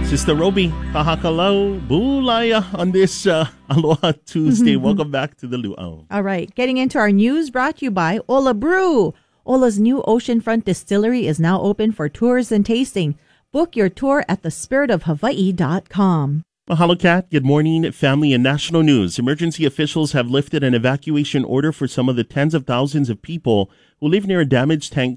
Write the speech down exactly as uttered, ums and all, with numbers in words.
Sister Roby, kahakalaw, bulaya on this uh, Aloha Tuesday. Welcome back to the Luau. All right, getting into our news brought to you by Ola Brew. Ola's new oceanfront distillery is now open for tours and tasting. Book your tour at the spirit of hawaii dot com. Mahalo, Kat. Good morning, family and national news. Emergency officials have lifted an evacuation order for some of the tens of thousands of people who live near a damaged tank